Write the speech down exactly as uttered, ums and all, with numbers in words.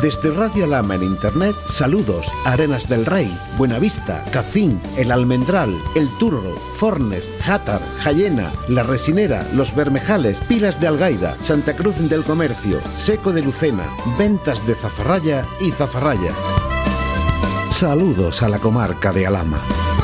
Desde Radio Alhama en Internet, saludos a Arenas del Rey, Buenavista, Cacín, El Almendral, El Turro, Fornes, Játar, Jayena, La Resinera, Los Bermejales, Pilas de Algaida, Santa Cruz del Comercio, Seco de Lucena, Ventas de Zafarraya y Zafarraya. Saludos a la comarca de Alhama.